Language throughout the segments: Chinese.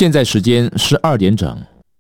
现在时间12点整。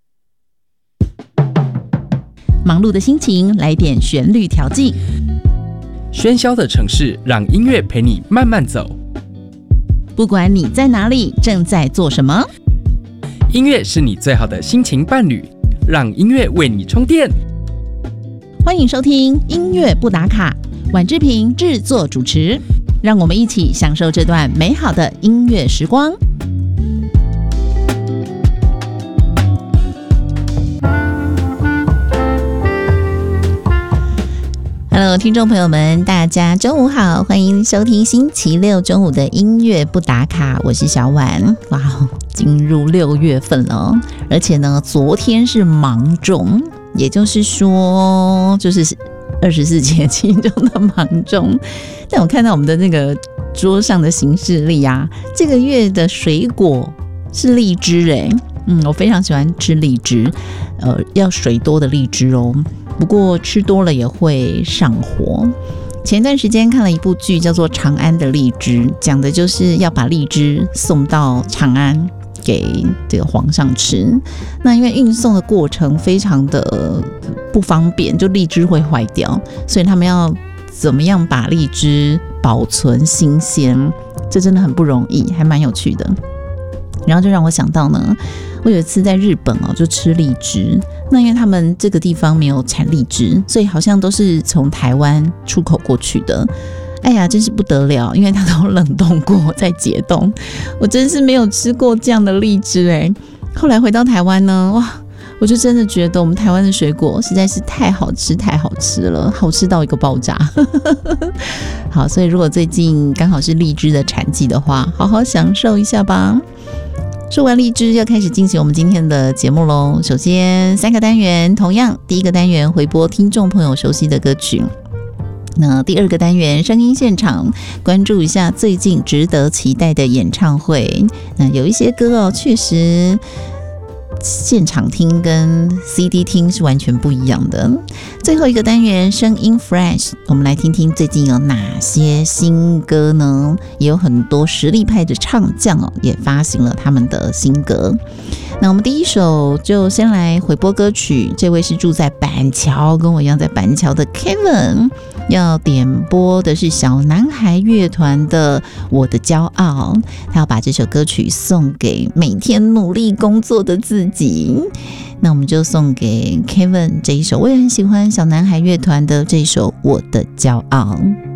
忙碌的心情来点旋律调剂， 喧嚣的城市让音乐陪你慢慢走。 不管你在哪里，正在做什么， 音乐是你最好的心情伴侣，让音乐为你充电。 欢迎收听音乐不打卡，婉志平制作主持，让我们一起享受这段美好的音乐时光。Hello， 听众朋友们，大家中午好，欢迎收听星期六中午的音乐不打卡，我是小婉。哇，进入6月份了，而且呢，昨天是芒种，也就是说，就是24节气中的芒种。但我看到我们的那个桌上的行事历啊，这个月的水果是荔枝我非常喜欢吃荔枝，要水多的荔枝哦。不过吃多了也会上火。前段时间看了一部剧叫做《长安的荔枝》，讲的就是要把荔枝送到长安给这个皇上吃。那因为运送的过程非常的不方便，就荔枝会坏掉，所以他们要怎么样把荔枝保存新鲜，这真的很不容易，还蛮有趣的。然后就让我想到呢，我有一次在日本就吃荔枝，那因为他们这个地方没有产荔枝，所以好像都是从台湾出口过去的。哎呀，真是不得了，因为它都冷冻过再解冻，我真是没有吃过这样的荔枝后来回到台湾呢，哇，我就真的觉得我们台湾的水果实在是太好吃了，好吃到一个爆炸。好，所以如果最近刚好是荔枝的产季的话，好好享受一下吧。说完荔枝，要开始进行我们今天的节目咯。首先3个单元，同样第一个单元回播听众朋友熟悉的歌曲，那第二个单元声音现场，关注一下最近值得期待的演唱会。那有一些歌确实现场听跟 CD 听是完全不一样的。最后一个单元声音 Fresh， 我们来听听最近有哪些新歌呢？也有很多实力派的唱将也发行了他们的新歌。那我们第一首就先来回播歌曲，这位是住在板桥，跟我一样在板桥的 Kevin， 要点播的是小男孩乐团的《我的骄傲》，他要把这首歌曲送给每天努力工作的自己。那我们就送给 Kevin 这一首，我也很喜欢小男孩乐团的这一首《我的骄傲》。